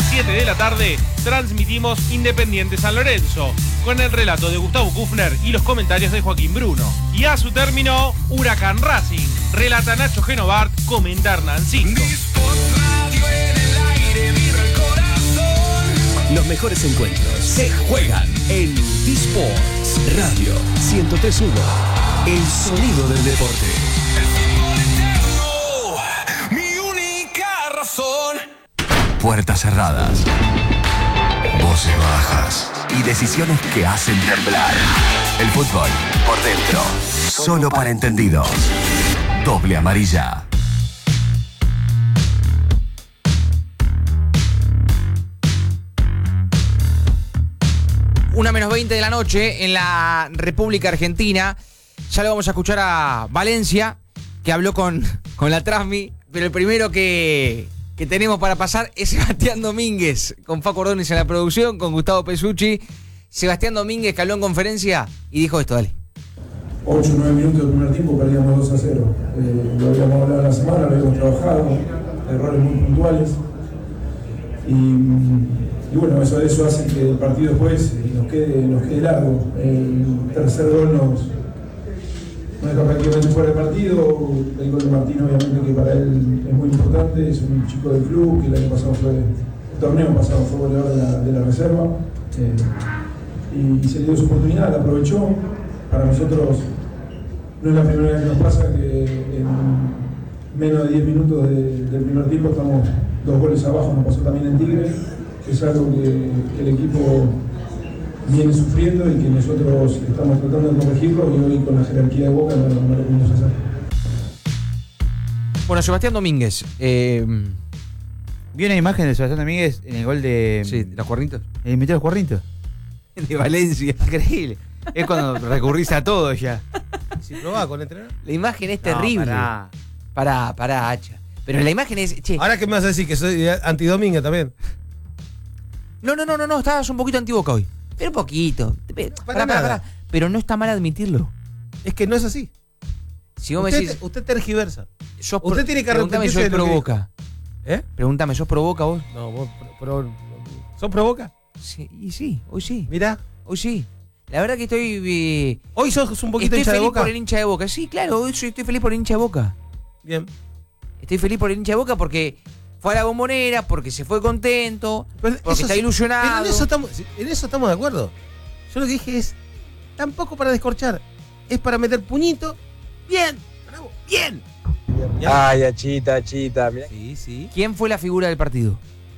17 de la tarde, transmitimos Independiente San Lorenzo, con el relato de Gustavo Kufner y los comentarios de Joaquín Bruno. Y a su término, Huracán Racing. Relata Nacho Genovart, comenta Hernán Cinto. Los mejores encuentros se juegan en T-Sports Radio 103.1. El sonido del deporte. Mi única razón. Puertas cerradas, voces bajas y decisiones que hacen temblar. El fútbol por dentro, solo para entendidos. Doble amarilla. 1:20 de la noche en la República Argentina. Ya lo vamos a escuchar a Valencia, que habló con la Trasmi, pero el primero que tenemos para pasar es Sebastián Domínguez, con Facu Ordóñez en la producción, con Gustavo Pesucci. Sebastián Domínguez, que habló en conferencia y dijo esto, dale. 8 o 9 minutos del primer tiempo perdíamos 2-0. Lo habíamos hablado la semana, lo habíamos trabajado, errores muy puntuales. Y bueno, eso hace que el partido después nos quede largo. El tercer gol nos deja prácticamente fuera del partido. El gol de Martín, obviamente, que para él es muy importante. Es un chico del club que el año pasado el torneo pasado fue goleador de la reserva. Y se le dio su oportunidad, la aprovechó. Para nosotros no es la primera vez que nos pasa que en menos de 10 minutos del primer tiempo estamos 2 goles abajo. Nos pasó también en Tigre. Es algo que el equipo viene sufriendo y que nosotros estamos tratando de corregirlo, y hoy con la jerarquía de Boca no lo pudimos hacer. Bueno, Sebastián Domínguez. ¿Vio una imagen de Sebastián Domínguez en el gol de... Sí, los cuernitos. ¿Metió los cuernitos? De Valencia. Increíble. Es cuando recurrís a todo ya. Si probaba con entrenar. La imagen es terrible. Pará, hacha. Pero la imagen es... Che. Ahora, ¿qué me vas a decir? Que soy anti-Domínguez también. No, estabas un poquito anti-Boca hoy. Pero un poquito. Pará. Pero no está mal admitirlo. Es que no es así. Si vos me decís... Usted tergiversa. Usted tiene que Pregúntame, ¿sos pro Boca? ¿Eh? Pregúntame, ¿sos pro Boca vos? No, vos ¿sos pro Boca? Sí, y sí, hoy sí. Mirá. Hoy sí. La verdad que estoy... ¿Hoy sos un poquito hincha de Boca? Estoy feliz por el hincha de Boca. Sí, claro, hoy estoy feliz por el hincha de Boca. Bien. Estoy feliz por el hincha de Boca porque fue a la Bombonera, porque se fue contento, porque está ilusionado. Pero en eso estamos de acuerdo. Yo lo que dije es, tampoco para descorchar, es para meter puñito. Bien, bravo, bien. Ay, achita. Mirá. Sí. ¿Quién fue la figura del partido?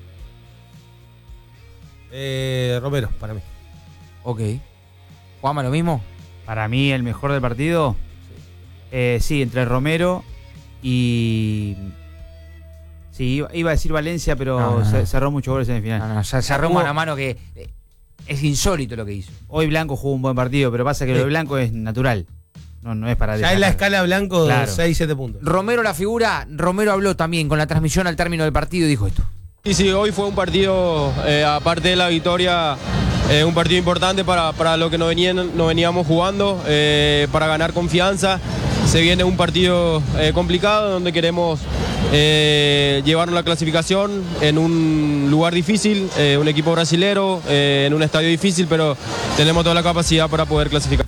Romero, para mí. Ok. ¿Juanma, lo mismo? Para mí, el mejor del partido. Sí, entre Romero y... Sí, iba a decir Valencia, pero cerró muchos goles en el final. Cerró mano a mano, que es insólito lo que hizo. Hoy Blanco jugó un buen partido, pero pasa que lo de Blanco es natural. No es para... Ya en la escala Blanco, claro. 6-7 puntos. Romero, la figura. Romero habló también con la transmisión al término del partido y dijo esto. Sí, hoy fue un partido, aparte de la victoria, un partido importante para lo que nos veníamos jugando, para ganar confianza. Se viene un partido complicado donde queremos llevarnos la clasificación en un lugar difícil, un equipo brasilero, en un estadio difícil, pero tenemos toda la capacidad para poder clasificar.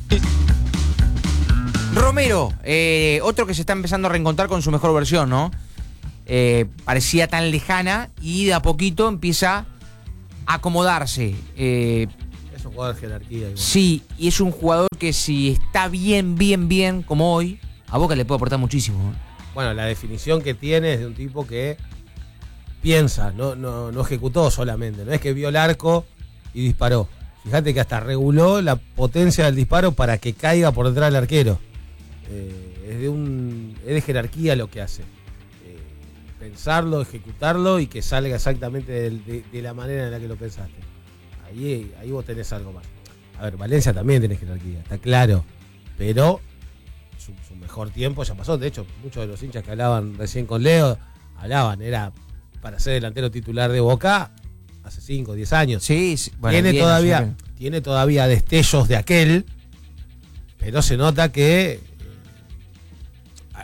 Romero, otro que se está empezando a reencontrar con su mejor versión, ¿no? Parecía tan lejana y de a poquito empieza a acomodarse. Es un jugador de jerarquía. Igual. Sí, y es un jugador que si está bien como hoy, a Boca le puede aportar muchísimo, ¿no? Bueno, la definición que tiene es de un tipo que piensa, no ejecutó solamente. No es que vio el arco y disparó. Fíjate que hasta reguló la potencia del disparo para que caiga por detrás del arquero. Es de jerarquía lo que hace. Pensarlo, ejecutarlo y que salga exactamente de la manera en la que lo pensaste. Ahí vos tenés algo más. A ver, Valencia también tiene jerarquía, está claro. Pero su mejor tiempo ya pasó. De hecho, muchos de los hinchas que hablaban recién con Leo, era para ser delantero titular de Boca hace 5 o 10 años. Sí, bueno, tiene todavía destellos de aquel, pero se nota que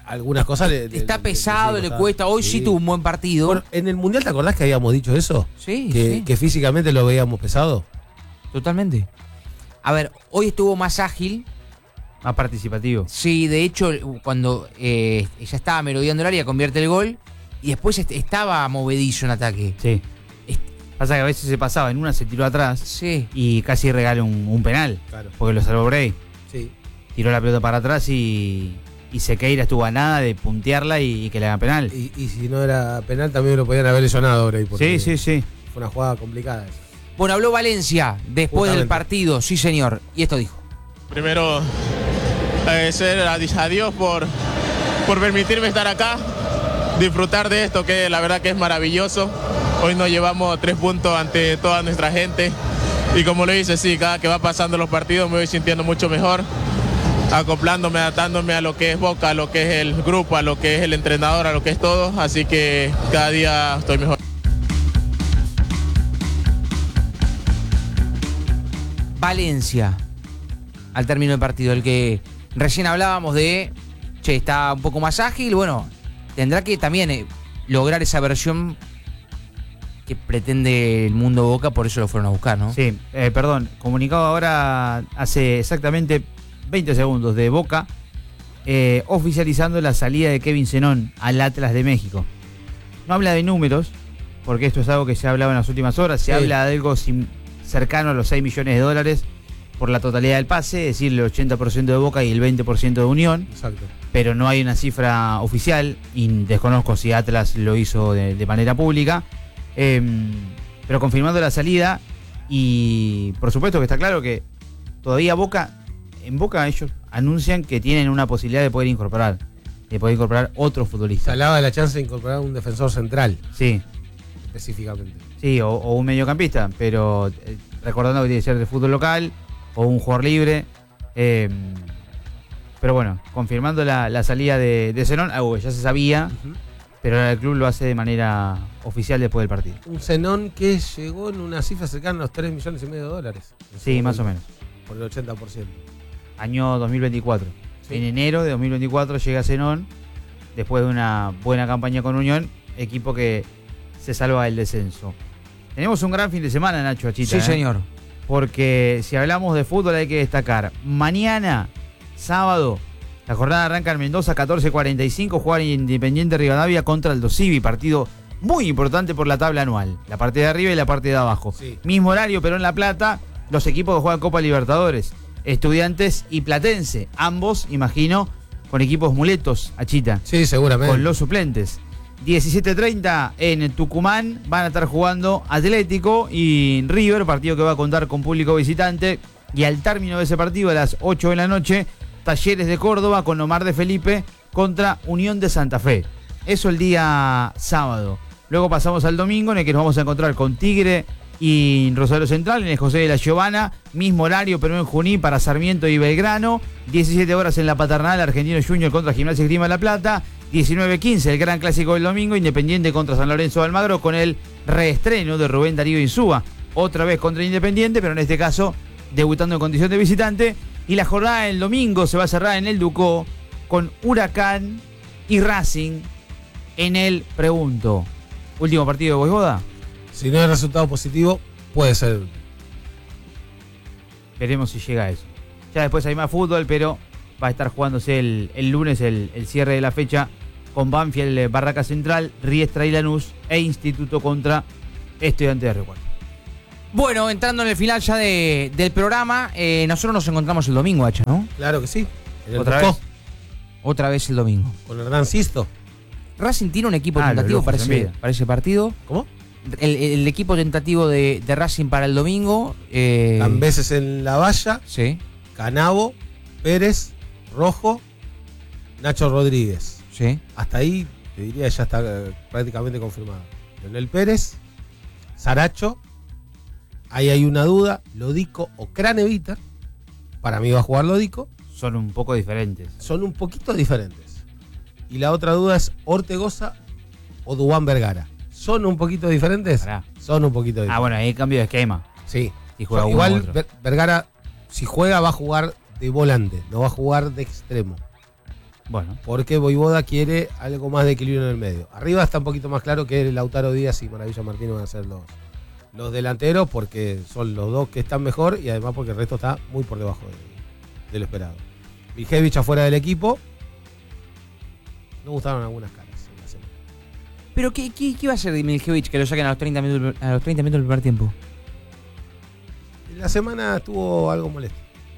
algunas cosas está pesado, le cuesta. Hoy sí tuvo un buen partido. Bueno, en el Mundial, ¿te acordás que habíamos dicho eso? Sí, que físicamente lo veíamos pesado. Totalmente. A ver, hoy estuvo más ágil. Más participativo. Sí, de hecho, cuando ya estaba merodeando el área, convierte el gol. Y después estaba movedizo en ataque. Sí. Pasa que a veces se pasaba, en una se tiró atrás. Sí. Y casi regaló un penal. Claro. Porque lo salvó Bray. Sí. Tiró la pelota para atrás y Sequeira estuvo a nada de puntearla y que le hagan penal. Y si no era penal, también lo podían haber lesionado Bray. Sí. Fue una jugada complicada esa. Bueno, habló Valencia después del partido, sí señor. Y esto dijo. Primero, agradecer a Dios por permitirme estar acá, disfrutar de esto que la verdad que es maravilloso. Hoy nos llevamos 3 puntos ante toda nuestra gente y como lo dice, sí, cada que va pasando los partidos me voy sintiendo mucho mejor, acoplándome, adaptándome a lo que es Boca, a lo que es el grupo, a lo que es el entrenador, a lo que es todo, así que cada día estoy mejor. Valencia, al término del partido, el que recién hablábamos de, está un poco más ágil, bueno, tendrá que también lograr esa versión que pretende el mundo Boca, por eso lo fueron a buscar, ¿no? Sí, perdón, comunicado ahora hace exactamente 20 segundos de Boca, oficializando la salida de Kevin Zenón al Atlas de México. No habla de números, porque esto es algo que se ha hablado en las últimas horas, se habla de algo cercano a los 6 millones de dólares por la totalidad del pase, es decir, el 80% de Boca y el 20% de Unión. Exacto. Pero no hay una cifra oficial y desconozco si Atlas lo hizo de manera pública. Pero confirmando la salida y por supuesto que está claro que todavía en Boca ellos anuncian que tienen una posibilidad de poder incorporar otros futbolistas. Se hablaba de la chance de incorporar un defensor central. Sí. Específicamente. Sí, o un mediocampista, pero recordando que tiene que ser de fútbol local o un jugador libre. Pero bueno, confirmando la salida de Zenón, algo que ya se sabía. Pero ahora el club lo hace de manera oficial después del partido. Un Zenón que llegó en una cifra cercana a los 3,5 millones de dólares. Sí, más o menos. Por el 80%. Año 2024. Sí. En enero de 2024 llega Zenón, después de una buena campaña con Unión, equipo que se salva del descenso. Tenemos un gran fin de semana, Nacho Achita. Sí, señor. Porque si hablamos de fútbol hay que destacar. Mañana, sábado, la jornada arranca en Mendoza, 14:45, jugar Independiente Rivadavia contra el Dosivi, partido muy importante por la tabla anual, la parte de arriba y la parte de abajo. Sí. Mismo horario, pero en La Plata, los equipos que juegan Copa Libertadores, Estudiantes y Platense, ambos, imagino, con equipos muletos, Achita. Sí, seguramente. Con los suplentes. 17:30 en Tucumán van a estar jugando Atlético y River, partido que va a contar con público visitante. Y al término de ese partido, a las 8 de la noche, Talleres de Córdoba con Omar de Felipe contra Unión de Santa Fe. Eso el día sábado. Luego pasamos al domingo, en el que nos vamos a encontrar con Tigre y Rosario Central, en el José de la Giovana. Mismo horario, pero en Junín para Sarmiento y Belgrano. 17 horas en la Paternal, Argentino Junior contra Gimnasia y Esgrima de La Plata. 19:15, el gran clásico del domingo, Independiente contra San Lorenzo de Almagro, con el reestreno de Rubén Darío Insúa. Otra vez contra Independiente, pero en este caso debutando en condición de visitante. Y la jornada del domingo se va a cerrar en el Ducó con Huracán y Racing en el Pregunto. Último partido de Voivoda. Si no hay resultado positivo, puede ser. Veremos si llega a eso. Ya después hay más fútbol, pero va a estar jugándose el lunes el cierre de la fecha con Banfield, Barraca Central, Riestra y Lanús e Instituto contra Estudiantes de Río Cuarto. Bueno, entrando en el final ya del programa, nosotros nos encontramos el domingo, Hacha, ¿no? Claro que sí. Otra vez el domingo. Con Hernán Sisto. Racing tiene un equipo tentativo para ese partido. ¿Cómo? El equipo tentativo de Racing para el domingo. Cambeses en la valla. Sí. Canavo, Pérez, Rojo, Nacho Rodríguez. Sí. Hasta ahí, te diría, ya está prácticamente confirmado. Leonel Pérez, Saracho. Ahí hay una duda, Lodico o Craneviter. Para mí va a jugar Lodico. Son un poco diferentes. Son un poquito diferentes. Y la otra duda es Ortegoza o Duván Vergara. ¿Son un poquito diferentes? Pará. Son un poquito diferentes. Ah, bueno, ahí cambio de esquema. Sí. Y juega igual Vergara, si juega, va a jugar de volante, no va a jugar de extremo. Bueno. Porque Voivoda quiere algo más de equilibrio en el medio. Arriba está un poquito más claro que Lautaro Díaz y Maravilla Martínez van a ser los delanteros, porque son los dos que están mejor y además porque el resto está muy por debajo de lo esperado. Viljevic afuera del equipo. Me gustaron algunas caras en la semana. ¿Pero qué iba a hacer de Miljevic que lo saquen a los 30 minutos del primer tiempo? En la semana estuvo algo molesto.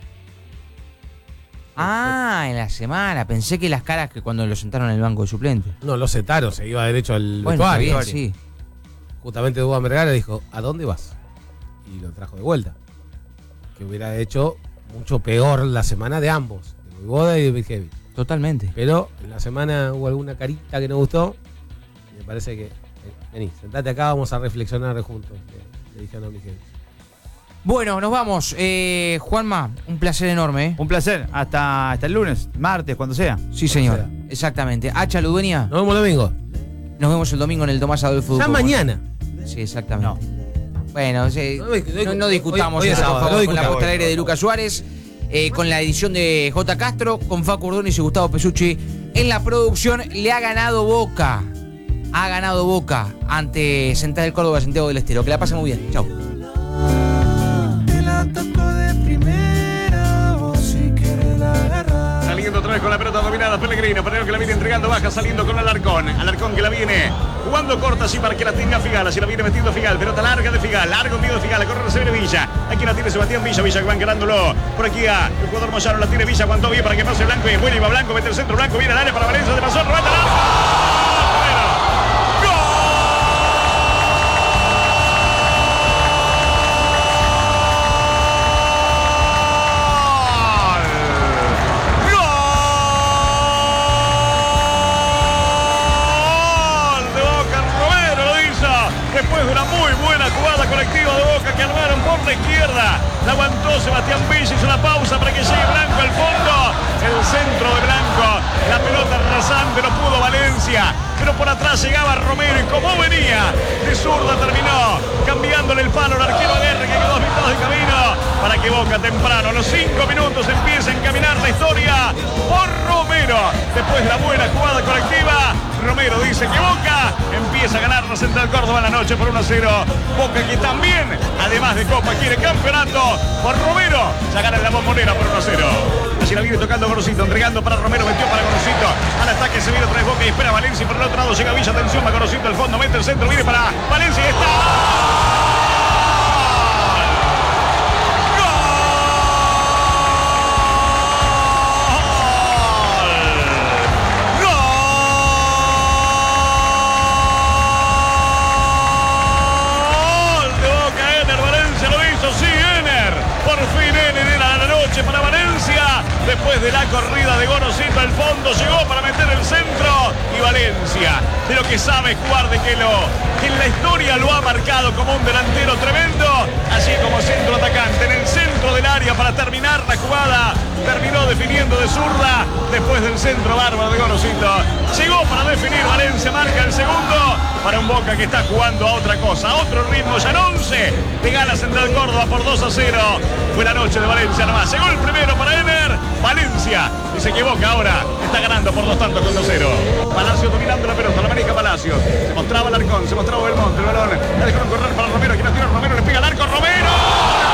Ah, en la semana. Pensé que las caras que cuando lo sentaron en el banco de suplentes. No, lo sentaron, se iba derecho al Bueno, vestuario. bien, sí. Justamente Dúa Vergara dijo, ¿a dónde vas? Y lo trajo de vuelta. Que hubiera hecho mucho peor la semana de ambos, de Voivoda y de Viljevic. Totalmente. Pero en la semana hubo alguna carita que no gustó. Y me parece que, vení, sentate acá, vamos a reflexionar juntos. Le dijeron a Viljevic. Bueno, nos vamos. Juanma, un placer enorme. Un placer. Hasta el lunes, martes, cuando sea. Sí, señor. Exactamente. Hacha Ludueña. Nos vemos el domingo. Nos vemos el domingo en el Tomás Adolfo Ya Ducó. mañana. Sí, exactamente. Bueno, No discutamos hoy es eso, sábado, por favor, no con la discutamos. puesta al aire de Lucas Suárez, con la edición de J. Castro, con Facu Ordóñez y Gustavo Pesucci en la producción. Le ha ganado Boca ante Central del Córdoba, Santiago del Estero. Que la pasen muy bien. Chau. Saliendo otra vez con la pelota dominada, Pellegrino que la viene entregando baja, saliendo con Alarcón que la viene jugando corta así para que la tenga Figal, así la viene metiendo Figal, pelota larga de Figal, largo envío de Figal, la corre recibe Villa, aquí la tiene Sebastián Villa que van ganándolo, por aquí el jugador Moyano la tiene Villa, aguantó bien para que pase Blanco y es bueno, y va Blanco, mete el centro, Blanco viene al área para Valencia, de pasó, remata después de una muy buena jugada colectiva de Boca que armaron por la izquierda. La aguantó Sebastián Villa, hizo una pausa para que llegue Blanco al fondo. El centro de Blanco, la pelota rasante, no pudo Valencia, pero por atrás llegaba Romero y como venía de zurda terminó cambiándole el palo al arquero Aguerre que quedó a mitad de camino para que Boca temprano, a los 5 minutos, empiece a encaminar la historia por Romero. Después de la buena jugada colectiva, Romero dice que Boca empieza a ganar la Central Córdoba en la noche por 1-0. Boca que también, además de Copa, quiere campeonato por Romero. Ya gana en la Bombonera por 1-0. Así la viene tocando Gorosito, entregando para Romero, metió para Gorosito. Al ataque se viene otra vez Boca y espera Valencia. Y por el otro lado llega Villa, atención, va Gorosito al fondo, mete el centro, viene para Valencia y está. Para Valencia, después de la corrida de Gorosito al fondo, llegó para meter el centro y Valencia, de lo que sabe jugar de que en la historia lo ha marcado como un delantero tremendo, así como centro atacante en el centro del área para terminar la jugada, terminó definiendo de zurda, después del centro bárbaro de Gorosito, llegó para definir, Valencia marca el segundo, para un Boca que está jugando a otra cosa, a otro ritmo, ya en 11, de gana Central Córdoba por 2-0, fue la noche de Valencia nomás, llegó el primero para Ener, Valencia, y se equivoca ahora, está ganando por 2 tantos con 2-0. Palacio dominando la pelota, la maneja Palacio, se mostraba Alarcón, se mostraba Belmonte, el balón, la dejaron correr para Romero, que no tiró Romero, le pega al arco, Romero.